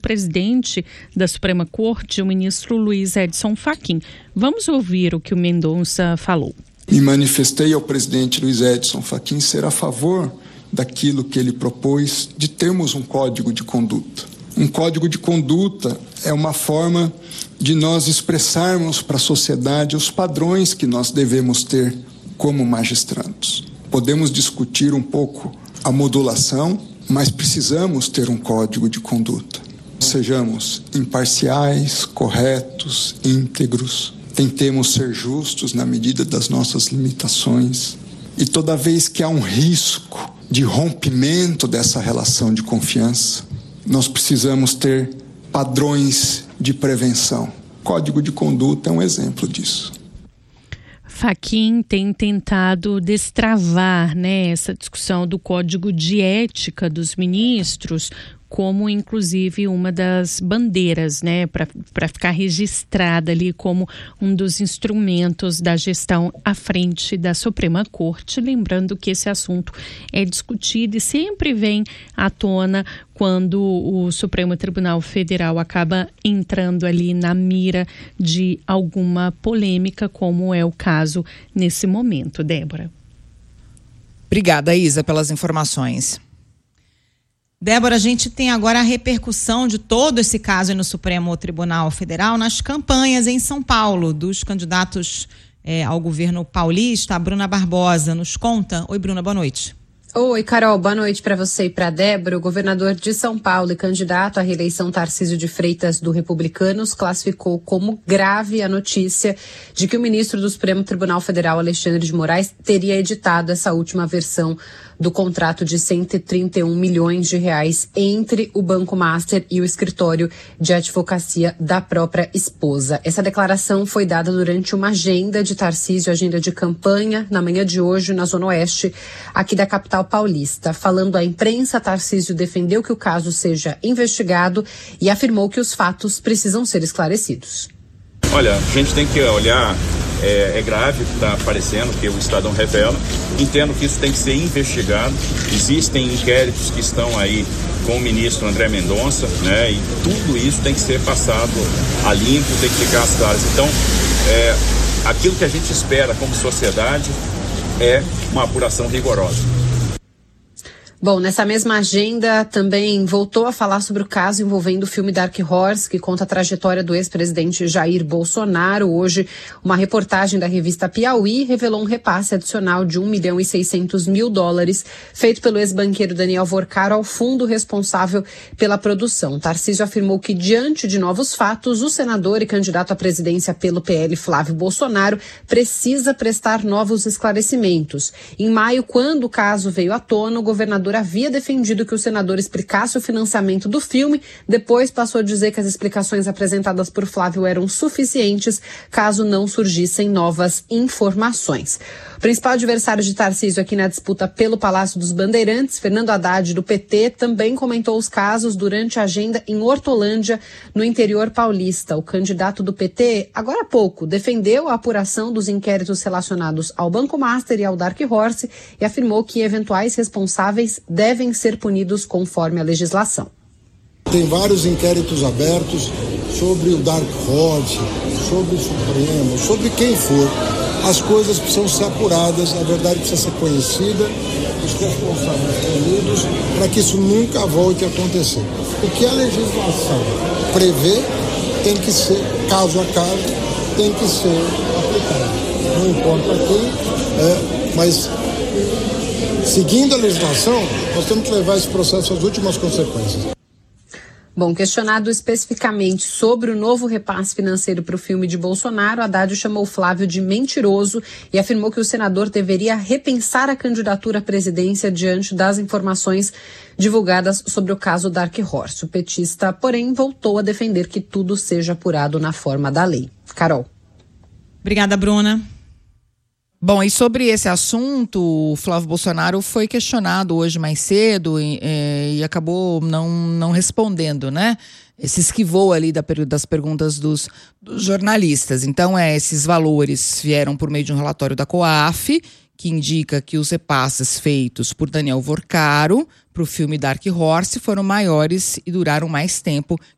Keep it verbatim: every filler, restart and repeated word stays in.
presidente da Suprema Corte, o ministro Luiz Edson Fachin. Vamos ouvir o que o Mendonça falou. Me manifestei ao presidente Luiz Edson Fachin ser a favor daquilo que ele propôs de termos um código de conduta. Um código de conduta é uma forma de nós expressarmos para a sociedade os padrões que nós devemos ter como magistrados. Podemos discutir um pouco a modulação, mas precisamos ter um código de conduta. Sejamos imparciais, corretos, íntegros, tentemos ser justos na medida das nossas limitações. E toda vez que há um risco de rompimento dessa relação de confiança, nós precisamos ter padrões de prevenção. Código de conduta é um exemplo disso. Fachin tem tentado destravar, né, essa discussão do código de ética dos ministros, como inclusive uma das bandeiras, né, para ficar registrada ali como um dos instrumentos da gestão à frente da Suprema Corte. Lembrando que esse assunto é discutido e sempre vem à tona quando o Supremo Tribunal Federal acaba entrando ali na mira de alguma polêmica, como é o caso nesse momento. Débora. Obrigada, Isa, pelas informações. Débora, a gente tem agora a repercussão de todo esse caso no Supremo Tribunal Federal nas campanhas em São Paulo dos candidatos é, ao governo paulista. A Bruna Barbosa nos conta. Oi, Bruna, boa noite. Oi, Carol, boa noite para você e para a Débora. O governador de São Paulo e candidato à reeleição Tarcísio de Freitas do Republicanos classificou como grave a notícia de que o ministro do Supremo Tribunal Federal, Alexandre de Moraes, teria editado essa última versão do contrato de cento e trinta e um milhões de reais entre o Banco Master e o escritório de advocacia da própria esposa. Essa declaração foi dada durante uma agenda de Tarcísio, agenda de campanha, na manhã de hoje, na Zona Oeste, aqui da capital paulista. Falando à imprensa, Tarcísio defendeu que o caso seja investigado e afirmou que os fatos precisam ser esclarecidos. Olha, a gente tem que olhar, é, é grave o que está aparecendo, que o Estadão revela. Entendo que isso tem que ser investigado. Existem inquéritos que estão aí com o ministro André Mendonça, né? E tudo isso tem que ser passado a limpo, tem que ficar às claras. Então, é, aquilo que a gente espera como sociedade é uma apuração rigorosa. Bom, nessa mesma agenda também voltou a falar sobre o caso envolvendo o filme Dark Horse, que conta a trajetória do ex-presidente Jair Bolsonaro. Hoje, uma reportagem da revista Piauí revelou um repasse adicional de um milhão e seiscentos mil dólares feito pelo ex-banqueiro Daniel Vorcaro ao fundo responsável pela produção. Tarcísio afirmou que, diante de novos fatos, o senador e candidato à presidência pelo P L, Flávio Bolsonaro, precisa prestar novos esclarecimentos. Em maio, quando o caso veio à tona, o governador havia defendido que o senador explicasse o financiamento do filme, depois passou a dizer que as explicações apresentadas por Flávio eram suficientes caso não surgissem novas informações. O principal adversário de Tarcísio aqui na disputa pelo Palácio dos Bandeirantes, Fernando Haddad, do P T, também comentou os casos durante a agenda em Hortolândia, no interior paulista. O candidato do P T, agora há pouco, defendeu a apuração dos inquéritos relacionados ao Banco Master e ao Dark Horse e afirmou que eventuais responsáveis devem ser punidos conforme a legislação. Tem vários inquéritos abertos sobre o Dark Horse, sobre o Supremo, sobre quem for. As coisas precisam ser apuradas, a verdade precisa ser conhecida, os responsáveis punidos, para que isso nunca volte a acontecer. O que a legislação prevê tem que ser, caso a caso, tem que ser aplicado. Não importa quem, é, mas seguindo a legislação, nós temos que levar esse processo às últimas consequências. Bom, questionado especificamente sobre o novo repasse financeiro para o filme de Bolsonaro, Haddad chamou Flávio de mentiroso e afirmou que o senador deveria repensar a candidatura à presidência diante das informações divulgadas sobre o caso Dark Horse. O petista, porém, voltou a defender que tudo seja apurado na forma da lei. Carol. Obrigada, Bruna. Bom, e sobre esse assunto, o Flávio Bolsonaro foi questionado hoje mais cedo e, e acabou não, não respondendo, né? Se esquivou ali da, das perguntas dos, dos jornalistas. Então, é, esses valores vieram por meio de um relatório da COAF, que indica que os repasses feitos por Daniel Vorcaro para o filme Dark Horse foram maiores e duraram mais tempo